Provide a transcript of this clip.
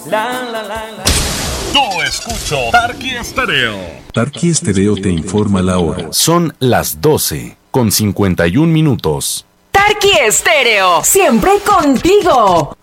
Yo escucho Tarqui Estéreo. Tarqui Estéreo te informa la hora. Son las 12:51. Tarqui Estéreo, siempre contigo.